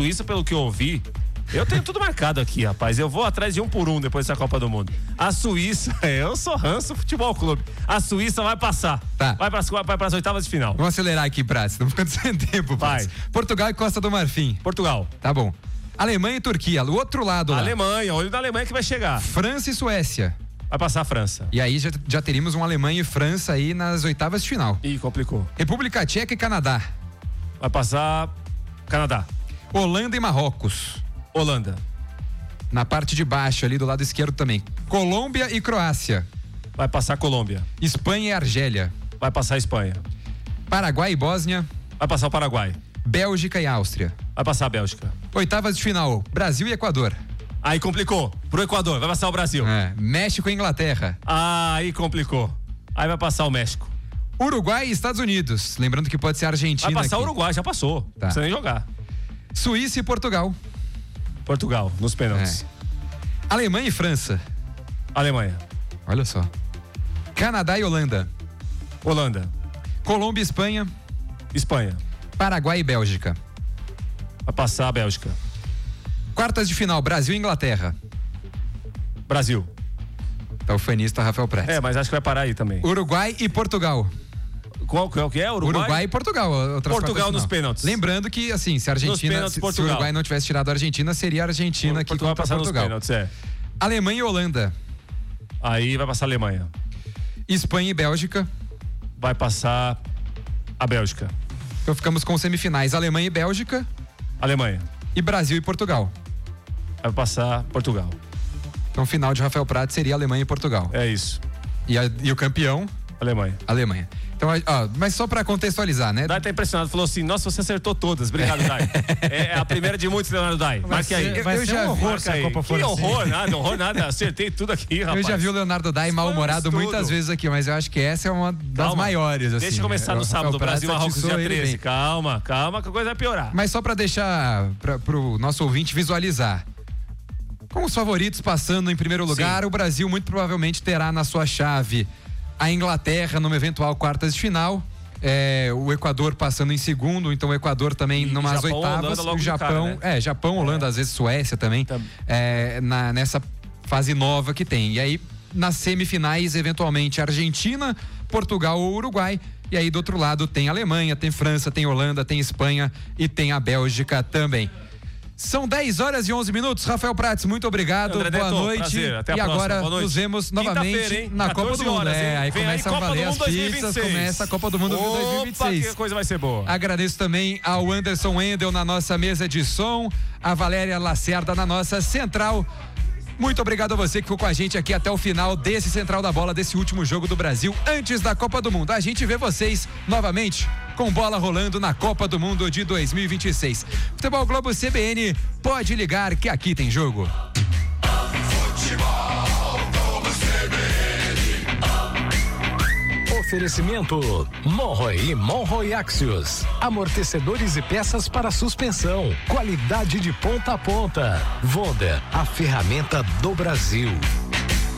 Suíça, pelo que eu ouvi, eu tenho tudo marcado aqui, rapaz. Eu vou atrás de 1 por 1 depois dessa Copa do Mundo. A Suíça, eu sou Ranço Futebol Clube. A Suíça vai passar. Tá. Vai para as oitavas de final. Vamos acelerar aqui, Prats. Estamos ficando sem tempo, Prats. Vai. Portugal e Costa do Marfim. Portugal. Tá bom. Alemanha e Turquia, do outro lado lá. Alemanha, olho da Alemanha que vai chegar. França e Suécia. Vai passar a França. E aí já teríamos um Alemanha e França aí nas oitavas de final. Ih, complicou. República Tcheca e Canadá. Vai passar Canadá. Holanda e Marrocos. Holanda. Na parte de baixo, ali do lado esquerdo também. Colômbia e Croácia. Vai passar Colômbia. Espanha e Argélia. Vai passar a Espanha. Paraguai e Bósnia. Vai passar o Paraguai. Bélgica e Áustria. Vai passar a Bélgica. Oitavas de final, Brasil e Equador. Aí complicou. Pro Equador, vai passar o Brasil. México e Inglaterra. Aí complicou. Aí vai passar o México. Uruguai e Estados Unidos. Lembrando que pode ser Argentina. Vai passar o aqui. Uruguai, já passou. Não precisa nem jogar. Suíça e Portugal. Portugal, nos pênaltis. Alemanha e França. Alemanha. Olha só. Canadá e Holanda. Holanda. Colômbia e Espanha. Espanha. Paraguai e Bélgica. Vai passar a Bélgica. Quartas de final, Brasil e Inglaterra. Brasil. Tá o fanista Rafael Prats. Mas acho que vai parar aí também. Uruguai e Portugal. Qual que é? Uruguai e Portugal. Portugal nos pênaltis. Lembrando que, assim, se a Argentina, se o Uruguai não tivesse tirado a Argentina, seria a Argentina que Portugal vai passar Portugal. nos pênaltis, Alemanha e Holanda. Aí vai passar a Alemanha. Espanha e Bélgica. Vai passar a Bélgica. Então ficamos com semifinais, Alemanha e Bélgica. Alemanha. E Brasil e Portugal. Vai passar Portugal. Então final de Rafael Prats seria Alemanha e Portugal. É isso. E o campeão? Alemanha. Então, mas só pra contextualizar, né? Dai tá impressionado, falou assim, nossa, você acertou todas. Obrigado, Dai. É a primeira de muitos, Leonardo Dai. Marque aí. Vai ser um horror se a Copa for assim. Que horror, nada. Acertei tudo aqui, rapaz. Eu já vi o Leonardo Dai mal-humorado muitas vezes aqui, mas eu acho que essa é uma das maiores, assim. Deixa eu começar no sábado, Brasil e Marrocos, dia 13. Calma, que a coisa vai piorar. Mas só pra deixar pro nosso ouvinte visualizar. Com os favoritos passando em primeiro lugar, o Brasil muito provavelmente terá na sua chave a Inglaterra numa eventual quartas de final, o Equador passando em segundo, então o Equador também numas Japão, oitavas, Holanda, o Japão, cara, né? Japão, Holanda, às vezes Suécia também, nessa fase nova que tem. E aí, nas semifinais, eventualmente Argentina, Portugal ou Uruguai. E aí do outro lado tem Alemanha, tem França, tem Holanda, tem Espanha e tem a Bélgica também. São 10h11. Rafael Prats, muito obrigado. André Boa Neto, noite. Prazer. Até a e próxima. agora nos vemos novamente na Copa do Mundo. Vem Aí começa a valer as pistas, começa a Copa do Mundo 2026. Que coisa vai ser boa. Agradeço também ao Anderson Wendel na nossa mesa de som, a Valéria Lacerda na nossa central. Muito obrigado a você que ficou com a gente aqui até o final desse Central da Bola, desse último jogo do Brasil antes da Copa do Mundo. A gente vê vocês novamente com bola rolando na Copa do Mundo de 2026. Futebol Globo CBN, pode ligar que aqui tem jogo. Oferecimento Monroe e Monroe Axios. Amortecedores e peças para suspensão. Qualidade de ponta a ponta. Vonda, a ferramenta do Brasil.